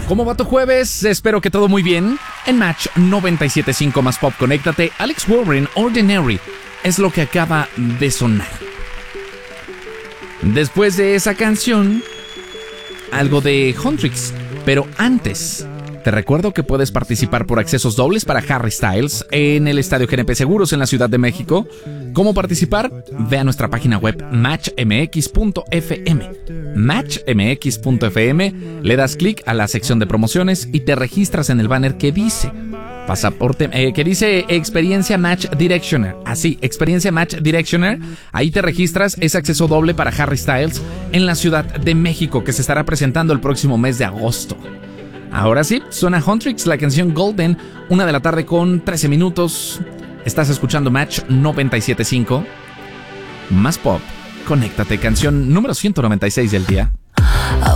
¿Cómo va tu jueves? Espero que todo muy bien. En Match 97.5 más Pop, conéctate. Alex Warren, Ordinary, es lo que acaba de sonar. Después de esa canción, algo de Huntrix. Pero antes, te recuerdo que puedes participar por accesos dobles para Harry Styles en el Estadio GNP Seguros en la Ciudad de México. ¿Cómo participar? Ve a nuestra página web matchmx.fm. matchmx.fm, le das clic a la sección de promociones y te registras en el banner que dice pasaporte, que dice Experiencia Match Directioner. Así, Experiencia Match Directioner. Ahí te registras, es acceso doble para Harry Styles en la Ciudad de México, que se estará presentando el próximo mes de agosto. Ahora sí, suena Huntrix, la canción Golden, 1:13 con 13 minutos. Estás escuchando Match 97.5 más Pop. Conéctate, canción número 196 del día.